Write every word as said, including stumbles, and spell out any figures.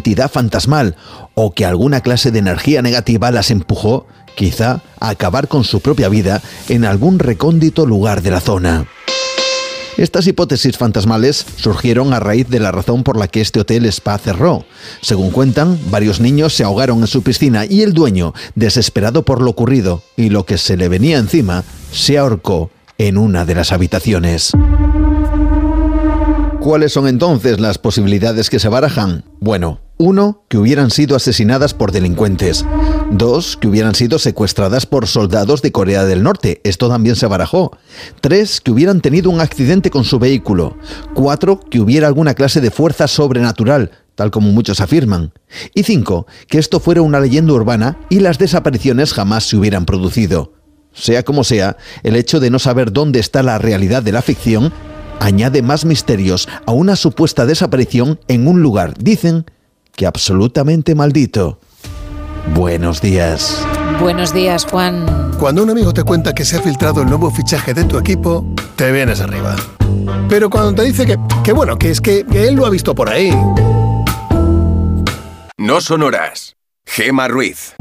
entidad fantasmal o que alguna clase de energía negativa las empujó, quizá, a acabar con su propia vida en algún recóndito lugar de la zona. Estas hipótesis fantasmales surgieron a raíz de la razón por la que este hotel spa cerró. Según cuentan, varios niños se ahogaron en su piscina y el dueño, desesperado por lo ocurrido y lo que se le venía encima, se ahorcó en una de las habitaciones. ¿Cuáles son entonces las posibilidades que se barajan? Bueno, uno, que hubieran sido asesinadas por delincuentes. Dos, que hubieran sido secuestradas por soldados de Corea del Norte. Esto también se barajó. Tres, que hubieran tenido un accidente con su vehículo. Cuatro, que hubiera alguna clase de fuerza sobrenatural, tal como muchos afirman. Y cinco, que esto fuera una leyenda urbana y las desapariciones jamás se hubieran producido. Sea como sea, el hecho de no saber dónde está la realidad de la ficción añade más misterios a una supuesta desaparición en un lugar, dicen, que absolutamente maldito. Buenos días. Buenos días, Juan. Cuando un amigo te cuenta que se ha filtrado el nuevo fichaje de tu equipo, te vienes arriba. Pero cuando te dice que, que bueno, que es que, que él lo ha visto por ahí. No son horas. Gemma Ruiz.